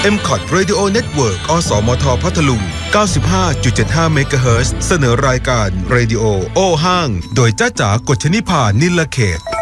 MCOT Radio Network อสมทพัทลุง 95.75 เมกะเฮิรตซ์เสนอรายการ Radio โอห้างโดยจ้าจ๋ากฎชนิพานิลเขต